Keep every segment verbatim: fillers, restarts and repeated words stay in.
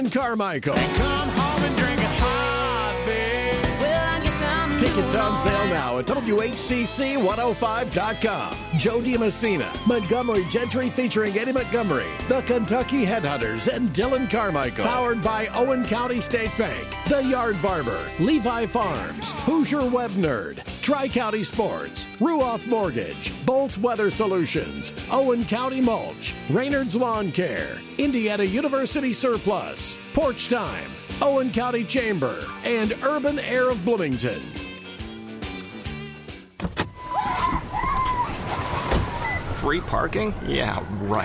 Carmichael. Come home and drink a hot beer. Well, I guess I'm Tickets on sale now at W H C C one oh five dot com. Joe DiMessina, Montgomery Gentry featuring Eddie Montgomery, the Kentucky Headhunters, and Dylan Carmichael. Powered by Owen County State Bank, The Yard Barber, Levi Farms, Hoosier Web Nerd, Tri-County Sports, Ruoff Mortgage, Bolt Weather Solutions, Owen County Mulch, Raynard's Lawn Care, Indiana University Surplus, Porch Time, Owen County Chamber, and Urban Air of Bloomington. Free parking? Yeah, right.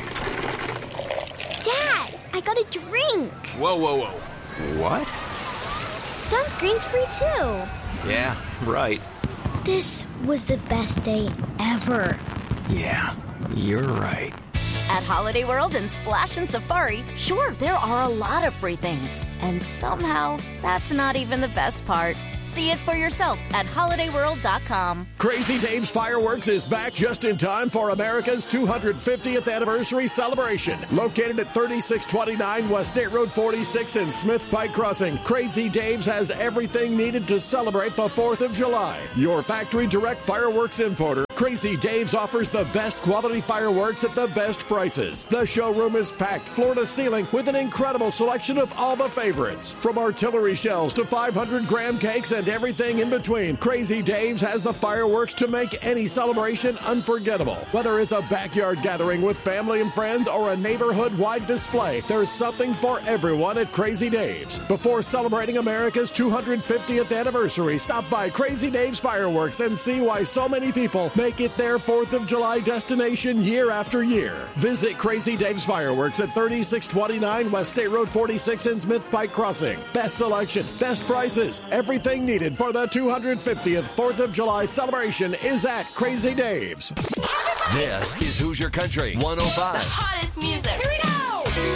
Dad, I got a drink. Whoa, whoa, whoa. What? Sunscreen's free too. Yeah, right. This was the best day ever. Yeah, you're right. At Holiday World and Splash and Safari, sure, there are a lot of free things. And somehow, that's not even the best part. See it for yourself at holiday world dot com. Crazy Dave's Fireworks is back just in time for America's two hundred fiftieth anniversary celebration. Located at thirty-six twenty-nine West State Road forty-six in Smith Pike Crossing, Crazy Dave's has everything needed to celebrate the fourth of July. Your factory direct fireworks importer, Crazy Dave's offers the best quality fireworks at the best prices. The showroom is packed floor to ceiling with an incredible selection of all the favorites. From artillery shells to five hundred gram cakes and everything in between, Crazy Dave's has the fireworks to make any celebration unforgettable. Whether it's a backyard gathering with family and friends or a neighborhood-wide display, there's something for everyone at Crazy Dave's. Before celebrating America's two hundred fiftieth anniversary, stop by Crazy Dave's Fireworks and see why so many people make it their fourth of July destination year after year. Visit Crazy Dave's Fireworks at thirty-six twenty-nine West State Road forty-six in Smith Pike Crossing. Best selection, best prices, everything needed for the two hundred fiftieth fourth of July celebration is at Crazy Dave's. This is Hoosier Country one oh five. The hottest music. Here we go!